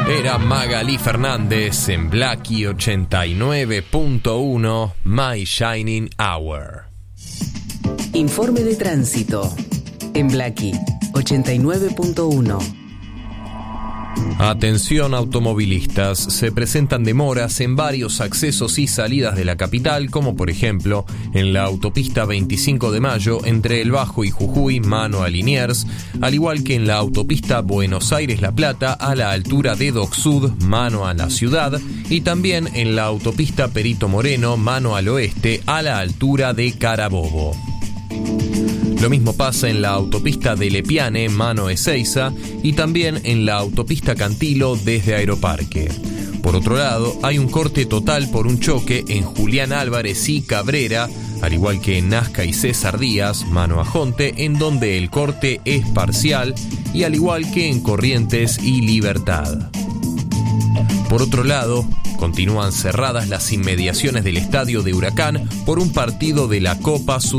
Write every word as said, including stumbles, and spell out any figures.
Era Magalí Fernández en Blackie ochenta y nueve punto uno, My Shining Hour. Informe de tránsito en Blackie ochenta y nueve punto uno. Atención automovilistas, se presentan demoras en varios accesos y salidas de la capital, como por ejemplo en la autopista veinticinco de mayo entre El Bajo y Jujuy, mano a Liniers, al igual que en la autopista Buenos Aires-La Plata a la altura de Dock Sud, mano a la ciudad, y también en la autopista Perito Moreno, mano al oeste, a la altura de Carabobo. Lo mismo pasa en la autopista de Lepiane, mano Ezeiza, y también en la autopista Cantilo desde Aeroparque. Por otro lado, hay un corte total por un choque en Julián Álvarez y Cabrera, al igual que en Nazca y César Díaz, mano a Jonte, en donde el corte es parcial, y al igual que en Corrientes y Libertad. Por otro lado, continúan cerradas las inmediaciones del estadio de Huracán por un partido de la Copa Sudamericana.